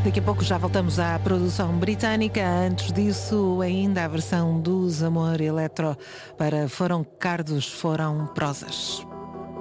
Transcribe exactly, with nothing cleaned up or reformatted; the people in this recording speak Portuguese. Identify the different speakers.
Speaker 1: Daqui a pouco já voltamos à produção britânica. Antes disso, ainda a versão dos Amor Eletro para Foram Cardos, Foram Prosas.